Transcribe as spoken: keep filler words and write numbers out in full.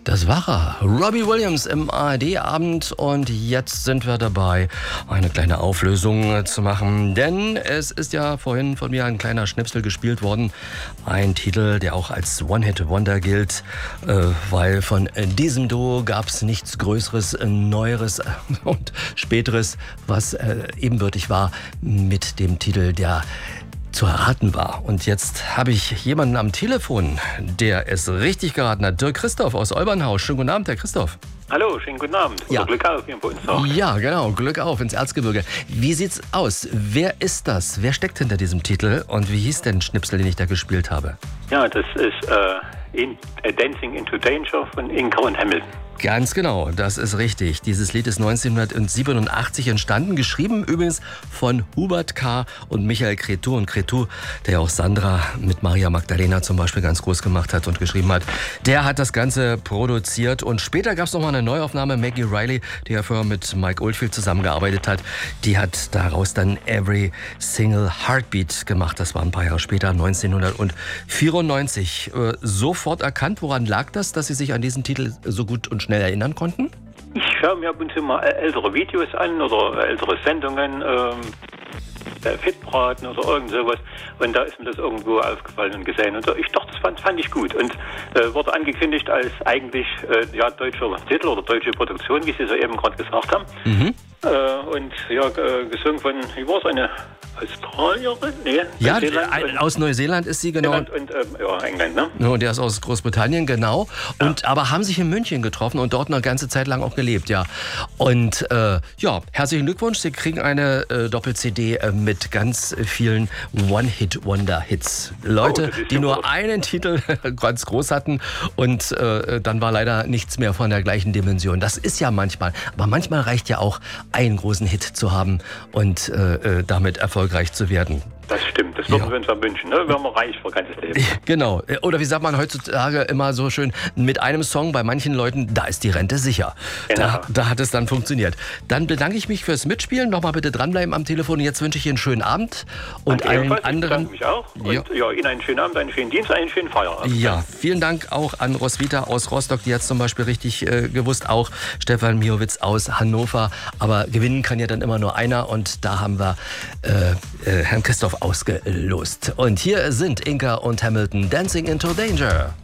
Das war er, Robbie Williams im A R D-Abend, und jetzt sind wir dabei, eine kleine Auflösung zu machen, denn es ist ja vorhin von mir ein kleiner Schnipsel gespielt worden, ein Titel, der auch als One-Hit-Wonder gilt, äh, weil von diesem Duo gab es nichts Größeres, Neueres und Späteres, was äh, ebenbürtig war mit dem Titel, der zu erraten war. Und jetzt habe ich jemanden am Telefon, der es richtig geraten hat. Dirk Christoph aus Olbernhaus. Schönen guten Abend, Herr Christoph. Hallo, schönen guten Abend. Ja. Oder Glück auf hier bei uns auch. Ja, genau. Glück auf ins Erzgebirge. Wie sieht's aus? Wer ist das? Wer steckt hinter diesem Titel? Und wie hieß denn Schnipsel, den ich da gespielt habe? Ja, das ist äh, in, äh, Dancing into Danger von Inca und Hamilton. Ganz genau, das ist richtig. Dieses Lied ist neunzehnhundertsiebenundachtzig entstanden, geschrieben übrigens von Hubert K. und Michael Cretu. Und Cretu, der ja auch Sandra mit Maria Magdalena zum Beispiel ganz groß gemacht hat und geschrieben hat, der hat das Ganze produziert. Und später gab es noch mal eine Neuaufnahme, Maggie Riley, die ja vorher mit Mike Oldfield zusammengearbeitet hat. Die hat daraus dann Every Single Heartbeat gemacht. Das war ein paar Jahre später, neunzehnhundertvierundneunzig. Äh, sofort erkannt, woran lag das, dass Sie sich an diesen Titel so gut und schnell erinnern konnten? Ich schaue mir ab und zu mal ältere Videos an oder ältere Sendungen, ähm, Fitbraten oder irgend sowas. Und da ist mir das irgendwo aufgefallen und gesehen. Und ich dachte, das fand, fand ich gut. Und äh, wurde angekündigt als eigentlich äh, ja, deutscher Titel oder deutsche Produktion, wie Sie so eben gerade gesagt haben. Mhm. Äh, und ja, äh, gesungen von, wie war es, eine Australierin? Nee, ja, Neuseeland aus Neuseeland ist sie, genau. Und, und ähm, ja, England, ne? Ja, und der ist aus Großbritannien, genau. Und, ja. Aber haben sich in München getroffen und dort eine ganze Zeit lang auch gelebt, ja. Und äh, ja, herzlichen Glückwunsch, Sie kriegen eine äh, Doppel-C D äh, mit ganz vielen One-Hit-Wonder-Hits. Leute, oh, die nur einen Titel ganz groß hatten und äh, dann war leider nichts mehr von der gleichen Dimension. Das ist ja manchmal, aber manchmal reicht ja auch, einen großen Hit zu haben und äh, damit erfolgreich zu werden. Das stimmt, das würden ja. wir uns ja wünschen. Ne? Wir haben reich für ganzes Leben. Genau. Oder wie sagt man heutzutage immer so schön, mit einem Song bei manchen Leuten, da ist die Rente sicher. Genau. Da, da hat es dann funktioniert. Dann bedanke ich mich fürs Mitspielen. Nochmal bitte dranbleiben am Telefon. Jetzt wünsche ich Ihnen einen schönen Abend. Und allen ich anderen. Ich mich auch. Und ja. ja, Ihnen einen schönen Abend, einen schönen Dienst, einen schönen Feierabend. Ja, vielen Dank auch an Roswitha aus Rostock. Die hat es zum Beispiel richtig äh, gewusst. Auch Stefan Miowitz aus Hannover. Aber gewinnen kann ja dann immer nur einer. Und da haben wir äh, äh, Herrn Christoph ausgelost. Und hier sind Inca und Hamilton, Dancing into Danger.